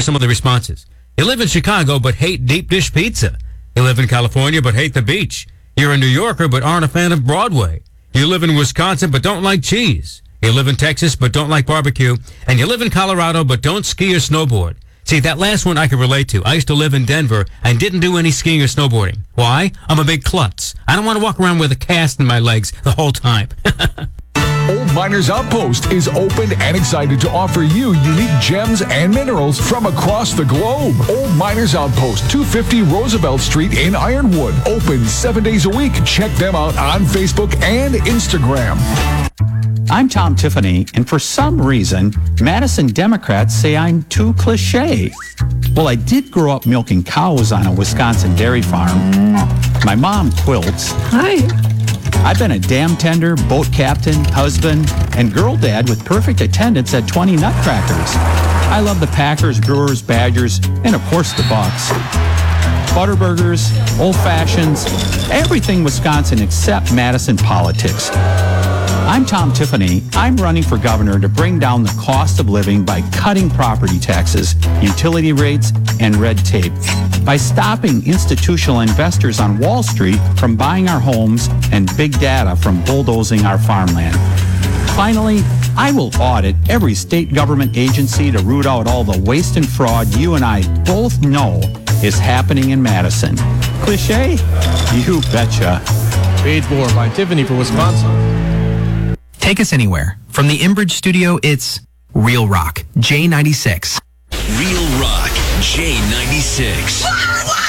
Here's some of the responses. You live in Chicago but hate deep dish pizza. You live in California but hate the beach. You're a New Yorker but aren't a fan of Broadway. You live in Wisconsin but don't like cheese. You live in Texas but don't like barbecue. And you live in Colorado but don't ski or snowboard. See, that last one I can relate to. I used to live in Denver and didn't do any skiing or snowboarding. Why? I'm a big klutz. I don't want to walk around with a cast in my legs the whole time. Old Miners Outpost is open and excited to offer you unique gems and minerals from across the globe. Old Miners Outpost, 250 Roosevelt Street in Ironwood. Open 7 days a week. Check them out on Facebook and Instagram. I'm Tom Tiffany, and for some reason, Madison Democrats say I'm too cliche. Well, I did grow up milking cows on a Wisconsin dairy farm. My mom quilts. Hi. I've been a dam tender, boat captain, husband, and girl dad with perfect attendance at 20 Nutcrackers. I love the Packers, Brewers, Badgers, and of course the Bucks. Butterburgers, old fashions, everything Wisconsin except Madison politics. I'm Tom Tiffany. I'm running for governor to bring down the cost of living by cutting property taxes, utility rates, and red tape. By stopping institutional investors on Wall Street from buying our homes and big data from bulldozing our farmland. Finally, I will audit every state government agency to root out all the waste and fraud you and I both know is happening in Madison. Cliche? You betcha. Paid for by Tiffany for Wisconsin. Take us anywhere. From the Inbridge studio, it's Real Rock, J96. Real Rock, J96.